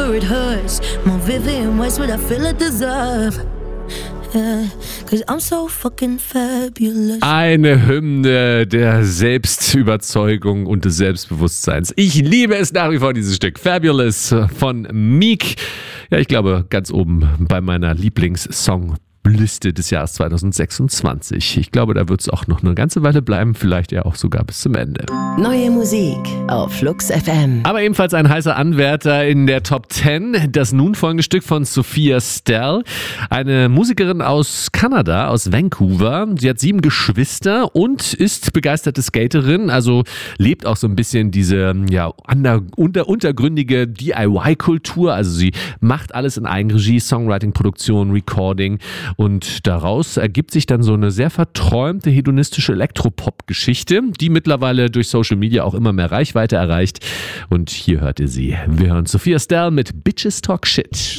sure it hurts. More Vivian Westwood, I feel it deserve. Yeah, 'cause I'm so fucking fabulous. Eine Hymne der Selbstüberzeugung und des Selbstbewusstseins. Ich liebe es nach wie vor, dieses Stück. Fabulous von Meek. Ja, ich glaube, ganz oben bei meiner Lieblingssongliste des Jahres 2026. Ich glaube, da wird es auch noch eine ganze Weile bleiben, vielleicht ja auch sogar bis zum Ende. Neue Musik auf Flux FM. Aber ebenfalls ein heißer Anwärter in der Top 10, das nun folgende Stück von Sophia Stell, eine Musikerin aus Kanada, aus Vancouver. Sie hat 7 Geschwister und ist begeisterte Skaterin, also lebt auch so ein bisschen diese untergründige DIY-Kultur, also sie macht alles in Eigenregie, Songwriting, Produktion, Recording und daraus ergibt sich dann so eine sehr verträumte hedonistische Elektropop-Geschichte, die mittlerweile durch Social Media auch immer mehr Reichweite erreicht. Und hier hört ihr sie. Wir hören Sophia Stell mit Bitches Talk Shit.